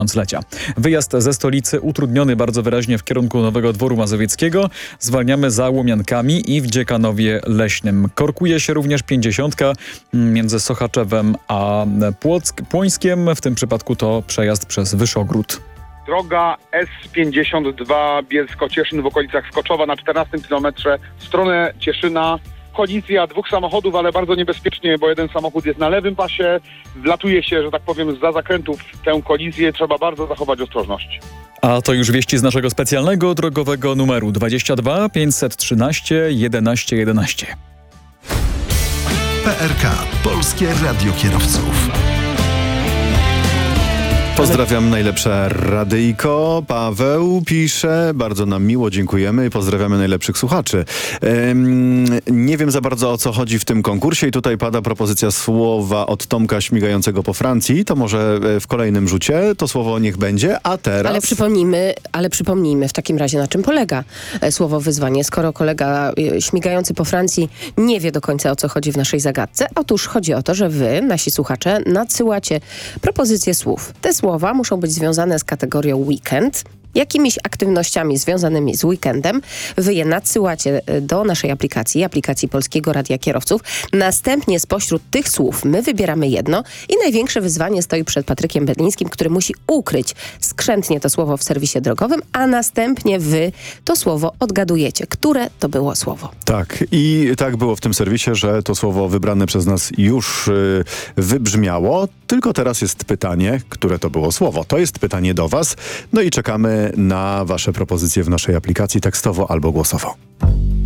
Tysiąclecia. Wyjazd ze stolicy utrudniony bardzo wyraźnie w kierunku Nowego Dworu Mazowieckiego. Zwalniamy za Łomiankami i w Dziekanowie Leśnym. Korkuje się również 50 między Sochaczewem a Płońskiem. W tym przypadku to przejazd przez Wyszogród. Droga S52 Bielsko-Cieszyn w okolicach Skoczowa na 14 kilometrze w stronę Cieszyna. Kolizja dwóch samochodów, ale bardzo niebezpiecznie, bo jeden samochód jest na lewym pasie. Wlatuje się, że tak powiem, zza zakrętów w tę kolizję. Trzeba bardzo zachować ostrożność. A to już wieści z naszego specjalnego drogowego numeru 22 513 11 11. PRK. Polskie Radio Kierowców. Pozdrawiam najlepsze radyjko. Paweł pisze, bardzo nam miło, dziękujemy i pozdrawiamy najlepszych słuchaczy. Nie wiem za bardzo, o co chodzi w tym konkursie i tutaj pada propozycja słowa od Tomka śmigającego po Francji. To może w kolejnym rzucie to słowo niech będzie, a teraz... Ale przypomnijmy w takim razie, na czym polega słowo wyzwanie, skoro kolega śmigający po Francji nie wie do końca, o co chodzi w naszej zagadce. Otóż chodzi o to, że wy, nasi słuchacze, nadsyłacie propozycje słów. Te słowa muszą być związane z kategorią weekend, jakimiś aktywnościami związanymi z weekendem. Wy je nadsyłacie do naszej aplikacji Polskiego Radia Kierowców. Następnie spośród tych słów my wybieramy jedno i największe wyzwanie stoi przed Patrykiem Bedlińskim, który musi ukryć skrzętnie to słowo w serwisie drogowym, a następnie wy to słowo odgadujecie. Które to było słowo? Tak, i tak było w tym serwisie, że to słowo wybrane przez nas już wybrzmiało. Tylko teraz jest pytanie, które to było słowo. To jest pytanie do was. No i czekamy na wasze propozycje w naszej aplikacji tekstowo albo głosowo.